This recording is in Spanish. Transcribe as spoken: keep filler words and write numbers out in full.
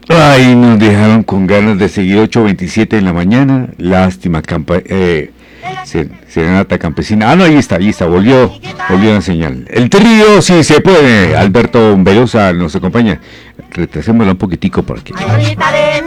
Ay, nos dejaron con ganas de seguir ocho veintisiete en la mañana. Lástima, campa eh, Serenata Campesina. Ah, no, ahí está, ahí está, volvió, volvió la señal. El trío, sí se puede. Alberto Velosa nos acompaña. Retrasémosla un poquitico porque...